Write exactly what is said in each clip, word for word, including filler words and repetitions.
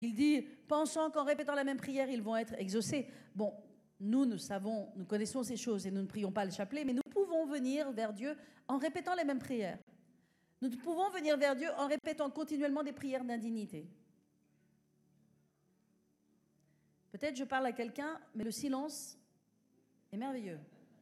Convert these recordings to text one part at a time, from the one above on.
Il dit, pensant qu'en répétant la même prière, ils vont être exaucés. Bon, nous, nous savons, nous connaissons ces choses et nous ne prions pas le chapelet, mais nous pouvons venir vers Dieu en répétant les mêmes prières. Nous pouvons venir vers Dieu en répétant continuellement des prières d'indignité. Peut-être je parle à quelqu'un, mais le silence est merveilleux.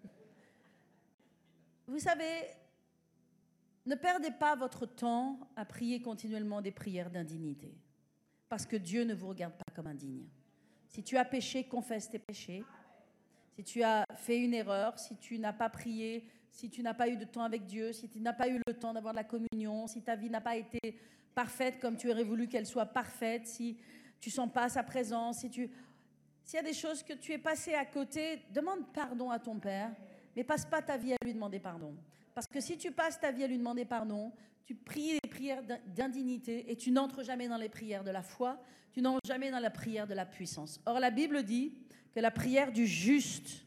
Vous savez, ne perdez pas votre temps à prier continuellement des prières d'indignité, parce que Dieu ne vous regarde pas comme indigne. Si tu as péché, confesse tes péchés. Si tu as fait une erreur, si tu n'as pas prié, si tu n'as pas eu de temps avec Dieu, si tu n'as pas eu le temps d'avoir de la communion, si ta vie n'a pas été parfaite comme tu aurais voulu qu'elle soit parfaite, si tu ne sens pas sa présence, si tu... s'il y a des choses que tu es passé à côté, demande pardon à ton Père, mais passe pas ta vie à lui demander pardon. Parce que si tu passes ta vie à lui demander pardon, tu pries les prières d'indignité et tu n'entres jamais dans les prières de la foi, tu n'entres jamais dans la prière de la puissance. Or, la Bible dit que la prière du juste,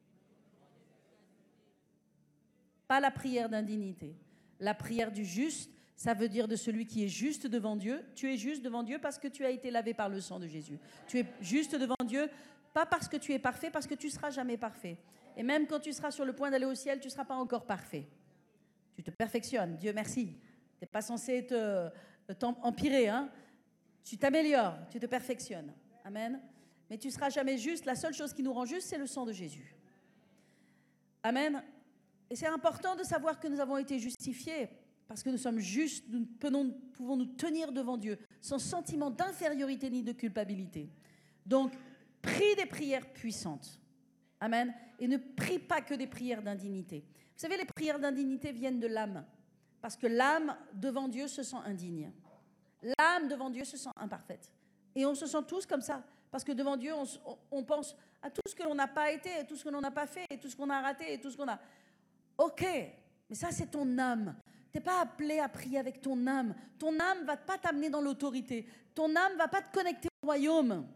pas la prière d'indignité, la prière du juste, ça veut dire de celui qui est juste devant Dieu. Tu es juste devant Dieu parce que tu as été lavé par le sang de Jésus. Tu es juste devant Dieu, pas parce que tu es parfait, parce que tu ne seras jamais parfait. Et même quand tu seras sur le point d'aller au ciel, tu ne seras pas encore parfait. Tu te perfectionnes, Dieu merci. Tu n'es pas censé te, t'empirer, hein. Tu t'améliores, tu te perfectionnes. Amen. Mais tu ne seras jamais juste. La seule chose qui nous rend juste, c'est le sang de Jésus. Amen. Et c'est important de savoir que nous avons été justifiés parce que nous sommes justes, nous pouvons, pouvons nous tenir devant Dieu sans sentiment d'infériorité ni de culpabilité. Donc, prie des prières puissantes. Amen. Et ne prie pas que des prières d'indignité. Vous savez, les prières d'indignité viennent de l'âme. Parce que l'âme, devant Dieu, se sent indigne. L'âme, devant Dieu, se sent imparfaite. Et on se sent tous comme ça. Parce que devant Dieu, on, on pense à tout ce que l'on n'a pas été, et tout ce que l'on n'a pas fait, et tout ce qu'on a raté, et tout ce qu'on a... Ok, mais ça, c'est ton âme. Tu n'es pas appelé à prier avec ton âme. Ton âme ne va pas t'amener dans l'autorité. Ton âme ne va pas te connecter au royaume.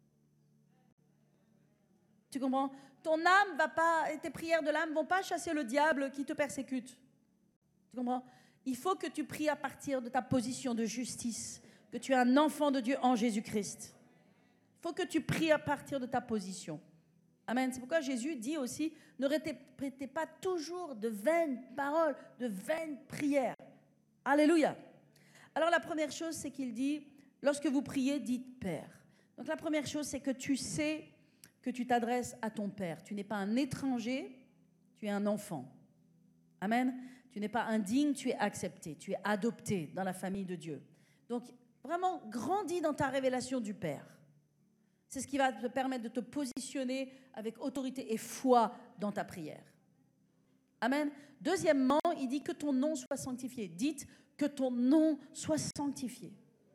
Tu comprends? Ton âme va pas, et tes prières de l'âme ne vont pas chasser le diable qui te persécute. Tu comprends? Il faut que tu pries à partir de ta position de justice, que tu es un enfant de Dieu en Jésus-Christ. Il faut que tu pries à partir de ta position. Amen. C'est pourquoi Jésus dit aussi, ne répétez pas toujours de vaines paroles, de vaines prières. Alléluia. Alors la première chose, c'est qu'il dit, lorsque vous priez, dites Père. Donc la première chose, c'est que tu sais que tu t'adresses à ton Père. Tu n'es pas un étranger, tu es un enfant. Amen. Tu n'es pas indigne, tu es accepté, tu es adopté dans la famille de Dieu. Donc vraiment, grandis dans ta révélation du Père. C'est ce qui va te permettre de te positionner avec autorité et foi dans ta prière. Amen. Deuxièmement, il dit que ton nom soit sanctifié. Dites que ton nom soit sanctifié.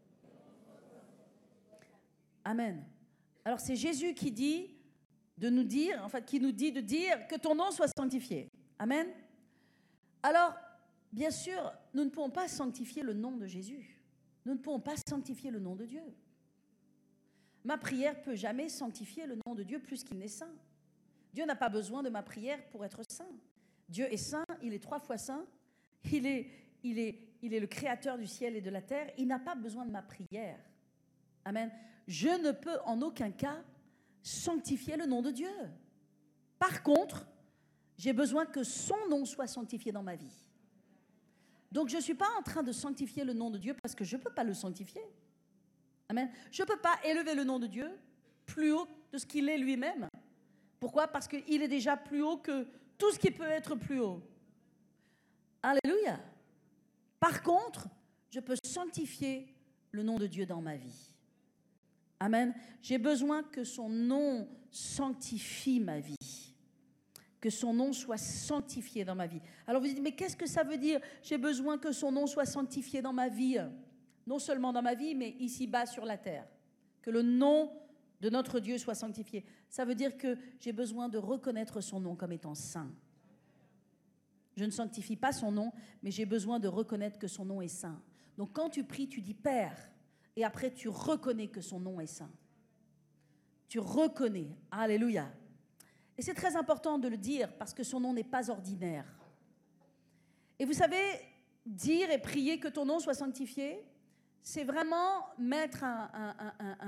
Amen. Alors c'est Jésus qui dit de nous dire, enfin qui nous dit de dire que ton nom soit sanctifié. Amen. Alors, bien sûr, nous ne pouvons pas sanctifier le nom de Jésus. Nous ne pouvons pas sanctifier le nom de Dieu. Ma prière ne peut jamais sanctifier le nom de Dieu plus qu'il n'est saint. Dieu n'a pas besoin de ma prière pour être saint. Dieu est saint, il est trois fois saint. Il est, il est, il est le créateur du ciel et de la terre. Il n'a pas besoin de ma prière. Amen. Je ne peux en aucun cas sanctifier le nom de Dieu. Par contre, j'ai besoin que son nom soit sanctifié dans ma vie. Donc je ne suis pas en train de sanctifier le nom de Dieu parce que je ne peux pas le sanctifier. Amen. Je ne peux pas élever le nom de Dieu plus haut de ce qu'il est lui-même. Pourquoi? Parce qu'il est déjà plus haut que tout ce qui peut être plus haut. Alléluia. Par contre, je peux sanctifier le nom de Dieu dans ma vie. Amen. J'ai besoin que son nom sanctifie ma vie. Que son nom soit sanctifié dans ma vie. Alors vous dites, mais qu'est-ce que ça veut dire? J'ai besoin que son nom soit sanctifié dans ma vie. Non seulement dans ma vie, mais ici-bas sur la terre. Que le nom de notre Dieu soit sanctifié. Ça veut dire que j'ai besoin de reconnaître son nom comme étant saint. Je ne sanctifie pas son nom, mais j'ai besoin de reconnaître que son nom est saint. Donc quand tu pries, tu dis Père, et après tu reconnais que son nom est saint. Tu reconnais. Alléluia. Et c'est très important de le dire parce que son nom n'est pas ordinaire. Et vous savez, dire et prier que ton nom soit sanctifié, c'est vraiment mettre un, un- un-